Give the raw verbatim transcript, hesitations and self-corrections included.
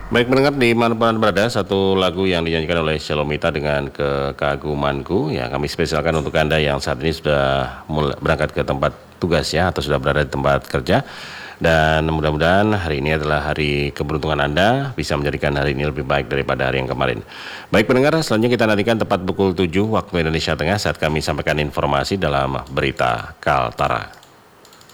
Baik pendengar di mana pun berada, satu lagu yang dinyanyikan oleh Shalomita dengan Kekagumanku ya kami spesialkan untuk Anda yang saat ini sudah mulai berangkat ke tempat tugas ya atau sudah berada di tempat kerja. Dan mudah-mudahan hari ini adalah hari keberuntungan Anda, bisa menjadikan hari ini lebih baik daripada hari yang kemarin. Baik pendengar, selanjutnya kita nantikan tepat pukul tujuh waktu Indonesia Tengah saat kami sampaikan informasi dalam Berita Kaltara.